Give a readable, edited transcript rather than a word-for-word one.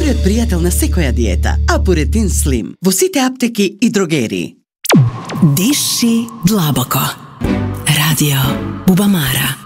Добриот пријател на секоја диета, Апуретин Слим, во сите аптеки и дрогерии. Диши длабоко. Радио Бубамара.